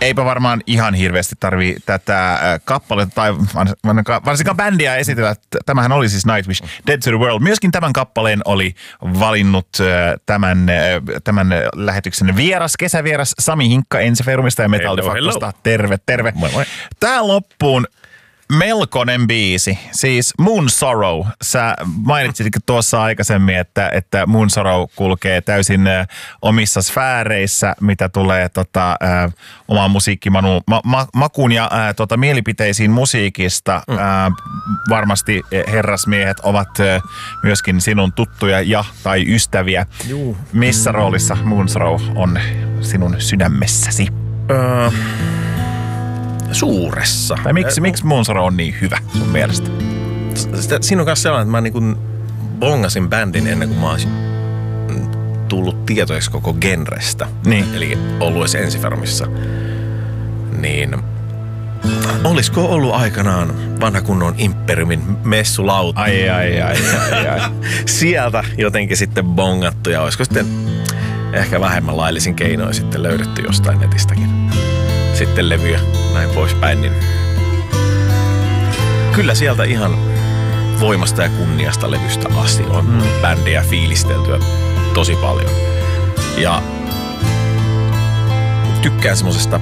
Eipä varmaan ihan hirveästi tarvii tätä kappaletta tai varsinkaan bändiä esitellä. Tämähän oli siis Nightwish, Dead to the World. Myöskin tämän kappaleen oli valinnut tämän lähetyksen kesävieras Sami Hinkka Ensiferumista ja Metallifaktosta. Terve. Moi moi. Tää loppuun melkoinen biisi, siis Moon Sorrow. Sä mainitsitkin tuossa aikaisemmin, että Moon Sorrow kulkee täysin omissa sfääreissä, mitä tulee omaan musiikkimakuun ja mielipiteisiin musiikista. Varmasti herrasmiehet ovat myöskin sinun tuttuja tai ystäviä. Juu. Missä roolissa Moon Sorrow on sinun sydämessäsi? Suuressa. Tai miksi Moon Sorrow on niin hyvä sun mielestä? Siinä on myös sellainen, että mä niin bongasin bändin ennen kuin mä olisin tullut tietoiksi koko genrestä. Niin. Eli ollut Ensiferumissa. Niin olisiko ollut aikanaan vanha kunnon Imperiumin messulauta? Ai. Sieltä jotenkin sitten bongattu ja olisiko sitten ehkä vähemmän laillisin keinoin sitten löydetty jostain netistäkin. Sitten levyjä, näin poispäin, niin kyllä sieltä ihan voimasta ja kunniasta levystä asti on bändiä fiilisteltyä tosi paljon. Ja tykkään semmosesta,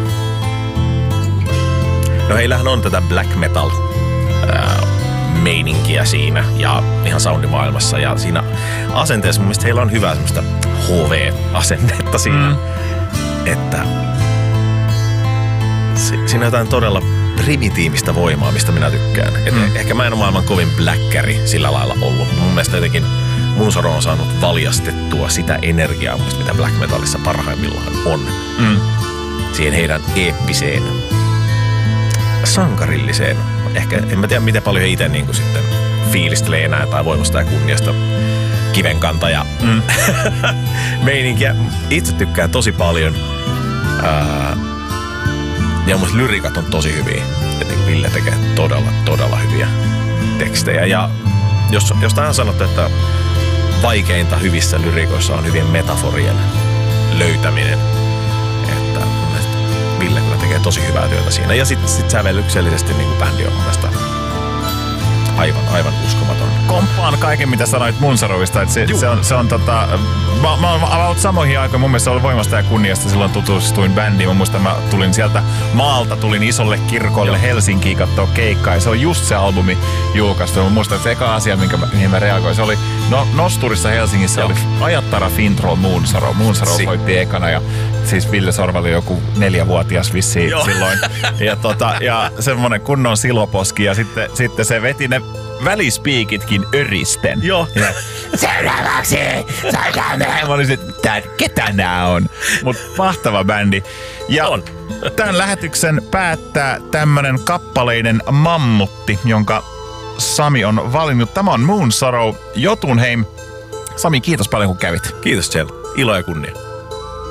no heillähän on tätä black metal meininkiä siinä ja ihan soundimaailmassa ja siinä asenteessa mun mielestä heillä on hyvää semmoista HV-asennetta siinä, että siinä on jotain todella primitiivistä voimaa, mistä minä tykkään. Ehkä mä en ole maailman kovin bläkkäri sillä lailla ollut. Mun mielestä jotenkin Moon Sorrow on saanut valjastettua sitä energiaa, mitä black metallissa parhaimmillaan on. Siihen heidän eeppiseen, sankarilliseen. Ehkä en mä tiedä, miten paljon he itse niin sitten fiilistelee enää tai voimasta ja kunniasta kivenkanta ja meininkiä. Itse tykkään tosi paljon. Ja mun lyriikat on tosi hyviä. Että Ville tekee todella hyviä tekstejä. Ja jos tähän sanottu, että vaikeinta hyvissä lyriikoissa on hyvien metaforien löytäminen. Että mun mielestä Ville kyllä tekee tosi hyvää työtä siinä. Ja sit sävellyksellisesti niin kuin bändi on mun mielestä aivan uskomaton. Komppaan kaiken, mitä sanoit Moon Sorrowista. Se on mä oon avannut samoihin aikoihin. Mun mielestä se oli voimasta ja kunniasta. Silloin tutustuin bändiin. Mä muistan, mä tulin sieltä maalta, tulin isolle kirkolle Helsinkiin katsoa keikkaa. Ja se oli just se albumi julkaistu. Mä muistan, että se eka asia, mihin mä reagoin, se oli Nosturissa Helsingissä oli Ajattara Fintroll Moon Sorrow. Moon Sorrow soitti ekana ja siis Ville Sorva oli joku 4-vuotias vissiin silloin. Ja semmonen kunnon siloposki ja sitten se veti ne välispiikitkin öristen. Joo. Seuraavaksi soitamme. Mä olisin, että ketä nää on? Mut mahtava bändi. Ja on. Tämän lähetyksen päättää tämmönen kappaleiden mammutti, jonka Sami on valinnut. Tämä on Moon Sorrow, Jotunheim. Sami, kiitos paljon kun kävit. Kiitos Jell. Ilo ja kunnia.